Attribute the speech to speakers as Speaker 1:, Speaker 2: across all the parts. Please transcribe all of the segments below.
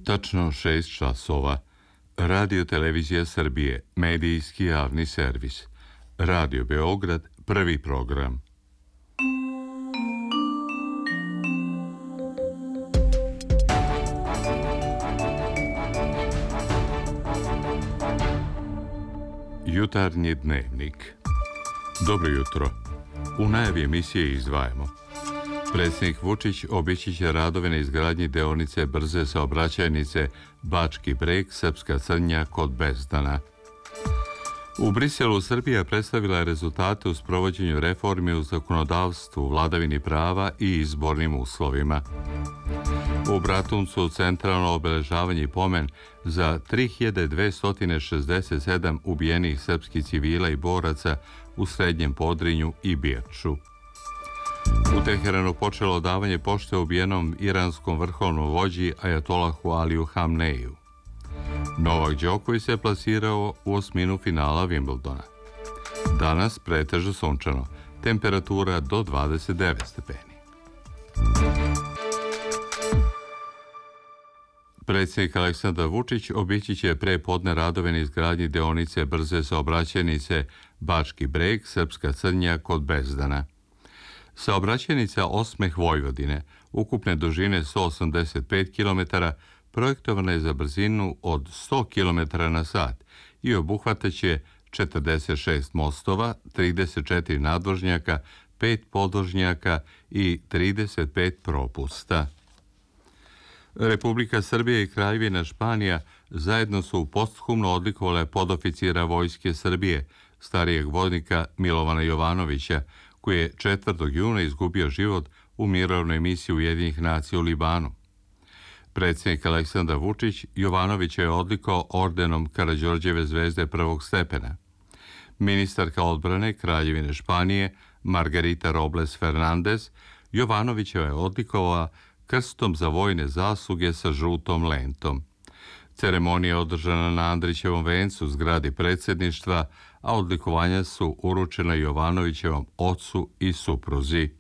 Speaker 1: Tačno 6 časova. Radio Televizija Srbije, medijski javni servis. Radio Beograd, prvi program. Jutarnji dnevnik. Dobro jutro. U najavi emisije izdvajamo. Predsjednik Vučić obići će radove na izgradnji deonice brze saobraćajnice Bački Breg, Srpska Crnja kod Bezdana. U Briselu Srbija predstavila je rezultate u sprovođenju reformi u zakonodavstvu, vladavini prava i izbornim uslovima. U Bratuncu centralno obeležavanje i pomen za 3267 ubijenih srpskih civila i boraca u Srednjem Podrinju i Birču. U Teheranu počelo odavanje pošte ubijenom iranskom vrhovnom vođi Ajatolahu Aliju Hamneiju. Novak Đoković se plasirao u osminu finala Wimbledona. Danas pretežno sunčano, temperatura do 29 stepeni. Predsjednik Aleksandar Vučić obići će pre podne radove na izgradnji deonice brze saobraćajnice Bački Breg, Srpska Crnja kod Bezdana. Saobraćajnica Osmeh Vojvodine, ukupne dužine 185 km, projektovana je za brzinu od 100 km na sat i obuhvataće 46 mostova, 34 nadvožnjaka, 5 podvožnjaka i 35 propusta. Republika Srbija i Kraljevina Španija zajedno su posthumno odlikovale podoficira Vojske Srbije, starijeg vojnika Milovana Jovanovića, koji je 4. juna izgubio život u mirovnoj misiji Ujedinjenih nacija u Libanu. Predsjednik Aleksandar Vučić Jovanovića je odlikao ordenom Karađorđeve zvezde prvog stepena. Ministarka odbrane Kraljevine Španije Margarita Robles Fernandez Jovanovića je odlikovao krstom za vojne zasluge sa žutom lentom. Ceremonija je održana na Andrićevom vencu, zgradi predsjedništva, a odlikovanja su uručena Jovanovićevom ocu i supruzi.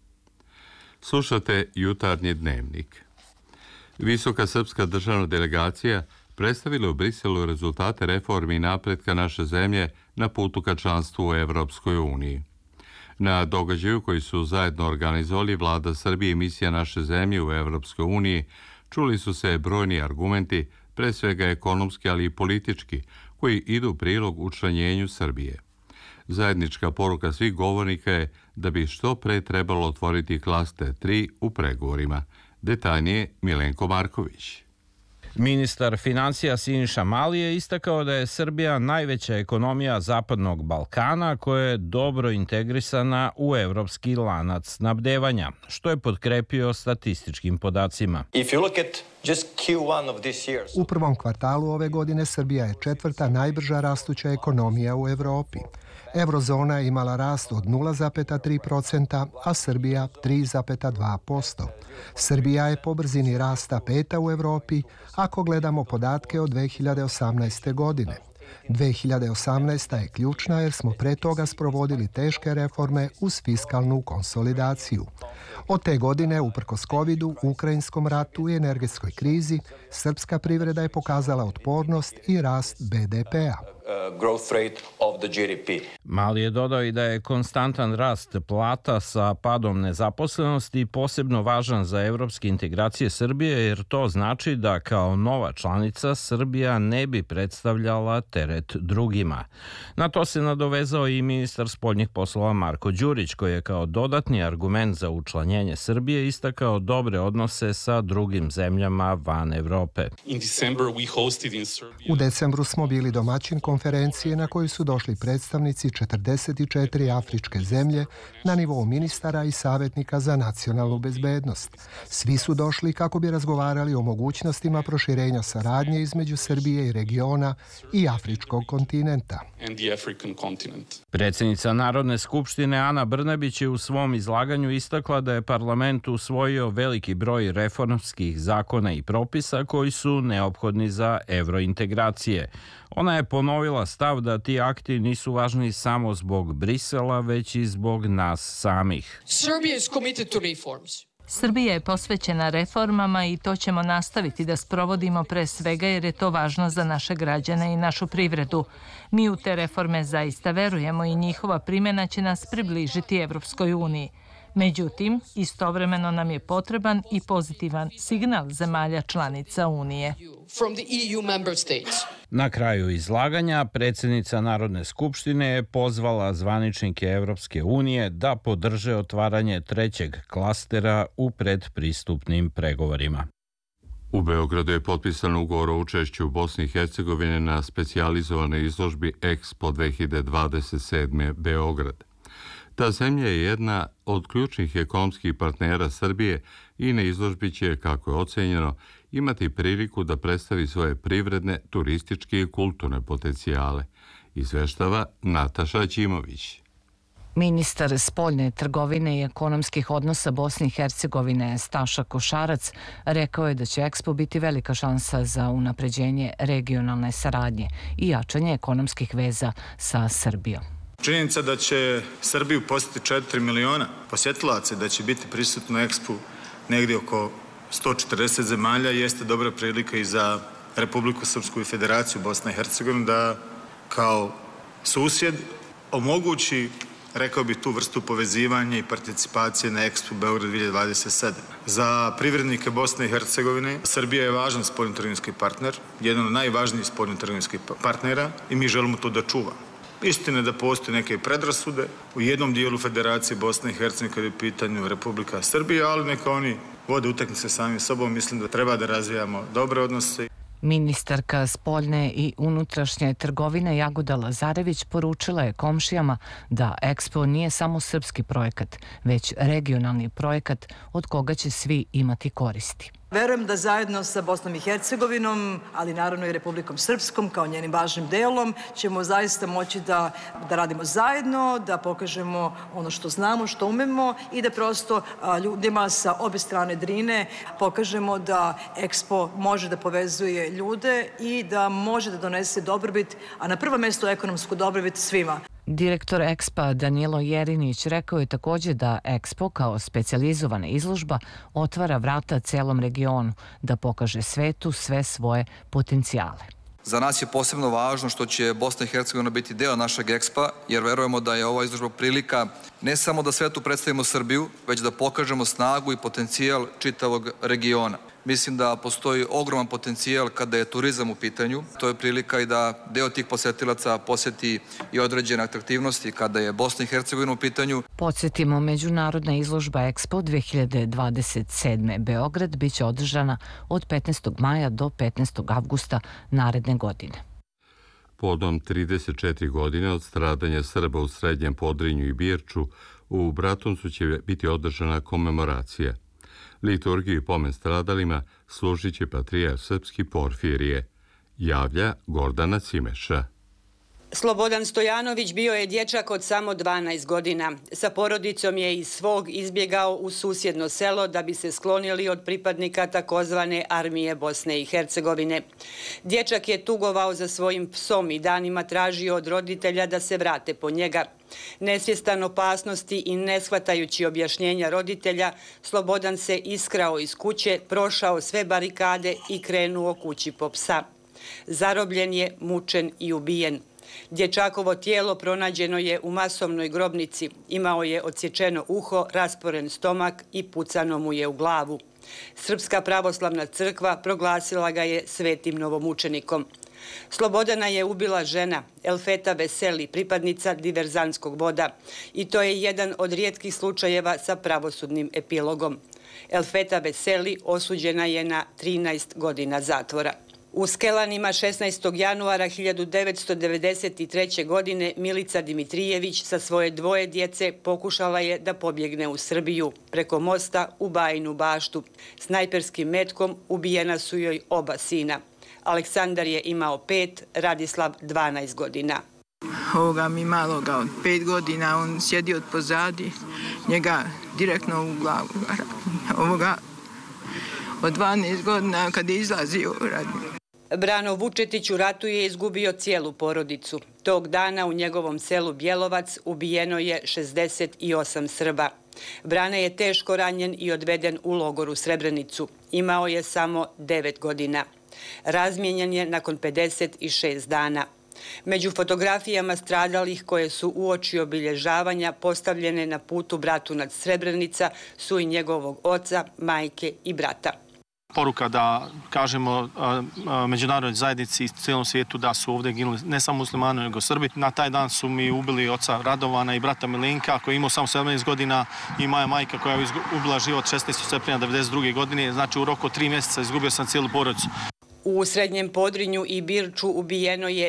Speaker 1: Slušate jutarnji dnevnik. Visoka srpska državna delegacija predstavila u Briselu rezultate reformi i napretka naše zemlje na putu ka članstvu u Evropskoj uniji. Na događaju koji su zajedno organizovali Vlada Srbije i misija naše zemlje u Evropskoj uniji čuli su se brojni argumenti, pre svega ekonomski, ali i politički, koji idu u prilog učlanjenju Srbije. Zajednička poruka svih govornika je da bi što pre trebalo otvoriti klaster 3 u pregovorima. Detaljnije Milenko Marković.
Speaker 2: Ministar financija Siniša Mali je istakao da je Srbija najveća ekonomija Zapadnog Balkana koja je dobro integrisana u evropski lanac snabdevanja, što je potkrepio statističkim podacima.
Speaker 3: U prvom kvartalu ove godine Srbija je četvrta najbrža rastuća ekonomija u Evropi. Eurozona je imala rast od 0,3%, a Srbija 3,2%. Srbija je po brzini rasta peta u Evropi ako gledamo podatke od 2018. godine. 2018. je ključna jer smo pre toga sprovodili teške reforme uz fiskalnu konsolidaciju. Od te godine, uprkos covidu, ukrajinskom ratu i energetskoj krizi, srpska privreda je pokazala otpornost i rast BDP-a.
Speaker 2: Mali je dodao i da je konstantan rast plata sa padom nezaposlenosti posebno važan za evropske integracije Srbije, jer to znači da kao nova članica Srbija ne bi predstavljala teret drugima. Na to se nadovezao i ministar spoljnih poslova Marko Đurić, koji je kao dodatni argument za učlanjenje Srbije istakao dobre odnose sa drugim zemljama van Evrope.
Speaker 3: U decembru smo bili domaćin konferencije na koju su došli predstavnici 44 afričke zemlje na nivou ministara i savjetnika za nacionalnu bezbednost. Svi su došli kako bi razgovarali o mogućnostima proširenja saradnje između Srbije i regiona i afričkog kontinenta.
Speaker 2: Predsjednica Narodne skupštine Ana Brnabić je u svom izlaganju istakla da je parlament usvojio veliki broj reformskih zakona i propisa koji su neophodni za evrointegracije. Ona je ponovila stav da ti akti nisu važni samo zbog Brisela, već i zbog nas samih.
Speaker 4: Srbija je posvećena reformama i to ćemo nastaviti da sprovodimo pre svega jer je to važno za naše građane i našu privredu. Mi u te reforme zaista verujemo i njihova primjena će nas približiti Evropskoj uniji. Međutim, istovremeno nam je potreban i pozitivan signal zemalja članica Unije.
Speaker 2: Na kraju izlaganja predsjednica Narodne skupštine je pozvala zvaničnike Evropske unije da podrže otvaranje trećeg klastera u predpristupnim pregovorima.
Speaker 1: U Beogradu je potpisan ugovor o učešću Bosne i Hercegovine na specijalizovanoj izložbi Expo 2027. Beograd. Ta zemlja je jedna od ključnih ekonomskih partnera Srbije i na izložbi će, kako je ocenjeno, imati priliku da predstavi svoje privredne, turističke i kulturne potencijale, izveštava Nataša Ćimović.
Speaker 5: Ministar spoljne trgovine i ekonomskih odnosa Bosne i Hercegovine Staša Košarac rekao je da će Expo biti velika šansa za unapređenje regionalne saradnje i jačanje ekonomskih veza sa Srbijom.
Speaker 6: Činjenica da će Srbiju posjetiti 4 miliona posjetilaca, da će biti prisutno Expo negdje oko 140 zemalja jeste dobra prilika i za Republiku Srpsku i Federaciju Bosne i Hercegovine da kao susjed omogući, rekao bih, tu vrstu povezivanja i participacije na Expo Beograd 2027. Za privrednike Bosne i Hercegovine Srbija je važan spoljnotrgovinski partner, jedan od najvažnijih spoljnotrgovinskih partnera i mi želimo to da čuvamo. Istina je da postoje neke predrasude u jednom dijelu Federacije Bosne i Hercegovine kada je u pitanju Republika Srbija, ali neka oni vode utakmice sami sobom. Mislim da treba da razvijamo dobre odnose.
Speaker 5: Ministarka spoljne i unutrašnje trgovine Jagoda Lazarević poručila je komšijama da Expo nije samo srpski projekat, već regionalni projekat od koga će svi imati koristi.
Speaker 7: Verujem da zajedno sa Bosnom i Hercegovinom, ali naravno i Republikom Srpskom kao njenim važnim delom, ćemo zaista moći da radimo zajedno, da pokažemo ono što znamo, što umemo i da prosto ljudima sa obe strane Drine pokažemo da Expo može da povezuje ljude i da može da donese dobrobit, a na prvo mjesto ekonomsku dobrobit svima.
Speaker 5: Direktor Expa Danilo Jerinić rekao je također da Expo kao specijalizovana izložba otvara vrata celom regionu da pokaže svetu sve svoje potencijale.
Speaker 8: Za nas je posebno važno što će Bosna i Hercegovina biti deo našeg Expa, jer verujemo da je ova izložba prilika ne samo da svetu predstavimo Srbiju, već da pokažemo snagu i potencijal čitavog regiona. Mislim da postoji ogroman potencijal kada je turizam u pitanju. To je prilika i da deo tih posjetilaca posjeti i određene atraktivnosti kada je Bosna i Hercegovina u pitanju.
Speaker 5: Podsjetimo, međunarodna izložba Expo 2027. Beograd biće održana od 15. maja do 15. avgusta naredne godine.
Speaker 1: Povodom 34 godine od stradanja Srba u Srednjem Podrinju i Birču, u Bratuncu će biti održana komemoracija. Liturgiju i pomen stradalima služit će patrijarh srpski Porfirije, javlja Gordana Cimeša.
Speaker 9: Slobodan Stojanović bio je dječak od samo 12 godina. Sa porodicom je iz svog izbjegao u susjedno selo da bi se sklonili od pripadnika takozvane armije Bosne i Hercegovine. Dječak je tugovao za svojim psom i danima tražio od roditelja da se vrate po njega. Nesvjestan opasnosti i ne shvatajući objašnjenja roditelja, Slobodan se iskrao iz kuće, prošao sve barikade i krenuo kući po psa. Zarobljen je, mučen i ubijen. Dječakovo tijelo pronađeno je u masovnoj grobnici. Imao je odsječeno uho, rasporen stomak i pucano mu je u glavu. Srpska pravoslavna crkva proglasila ga je svetim novomučenikom. Slobodana je ubila žena, Elfeta Veseli, pripadnica diverzantskog voda. I to je jedan od rijetkih slučajeva sa pravosudnim epilogom. Elfeta Veseli osuđena je na 13 godina zatvora. U Skelanima 16. januara 1993. godine Milica Dimitrijević sa svoje dvoje djece pokušala je da pobjegne u Srbiju preko mosta u Bajinu Baštu. Snajperskim metkom ubijena su joj oba sina. Aleksandar je imao 5, Radislav 12 godina.
Speaker 10: Ovoga mi maloga od 5 godina, on sjedi od pozadi, njega direktno u glavu. Ovoga od 12 godina kad je izlazio radi.
Speaker 9: Brano Vučetić u ratu je izgubio cijelu porodicu. Tog dana u njegovom selu Bjelovac ubijeno je 68 Srba. Brane je teško ranjen i odveden u logor u Srebrenicu. Imao je samo 9 godina. Razmijenjen je nakon 56 dana. Među fotografijama stradalih koje su uoči obilježavanja postavljene na putu Bratu nad Srebrenica su i njegovog oca, majke i brata.
Speaker 11: Poruka da kažemo međunarodnoj zajednici i cijelom svijetu da su ovdje ginuli ne samo muslimani nego Srbi. Na taj dan su mi ubili oca Radovana i brata Milinka koji je imao samo 17 godina i moja majka koja je ubila život 16. srpnja 1992. godine. Znači u roku 3 mjeseca izgubio sam cijelu porodicu.
Speaker 9: U Srednjem Podrinju i Birču ubijeno je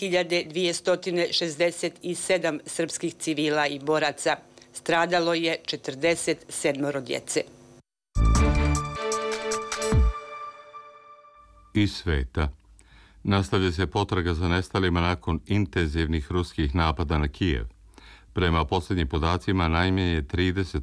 Speaker 9: 3267 srpskih civila i boraca. Stradalo je 47 djece.
Speaker 1: Iz sveta. Nastavlja se potraga za nestalima nakon intenzivnih ruskih napada na Kijev. Prema posljednjim podacima, najmanje 30